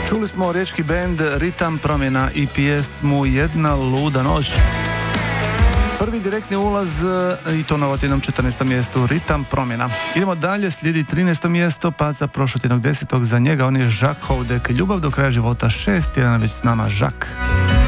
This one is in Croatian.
Čuli smo riječki bend Ritam promjena i pjesmu Jedna luda noć. Prvi direktni ulaz i to na ovotinom 14. mjestu Ritam promjena. Idemo dalje, slijedi 13. mjesto, pad za prošlotjednog 10. za njega, on je Jacques Houdek, Ljubav do kraja života, 6 tjedana već s nama Jacques.